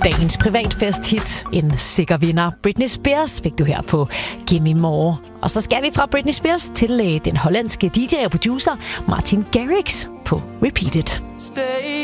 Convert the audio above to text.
Dagens privatfest-hit. En sikker vinder. Britney Spears fik du her på Gimme More. Og så skal vi fra Britney Spears til den hollandske DJ og producer Martin Garrix på Repeat It.